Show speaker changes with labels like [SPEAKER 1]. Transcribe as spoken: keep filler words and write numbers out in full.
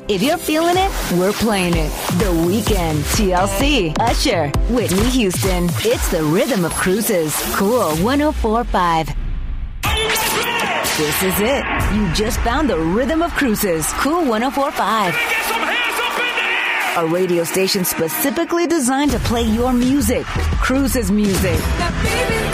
[SPEAKER 1] If you're feeling it, we're playing it. The Weeknd, T L C, Usher, Whitney Houston. It's the rhythm of cruises. Cool one oh four point five. This is it. You just found the rhythm of cruises. Cool one oh four point five. A radio station specifically designed to play your music. Cruises music.